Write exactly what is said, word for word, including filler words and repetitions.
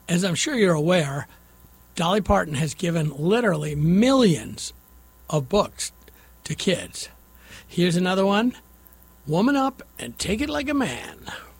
as I'm sure you're aware, Dolly Parton has given literally millions of books to kids. Here's another one. Woman up and take it like a man.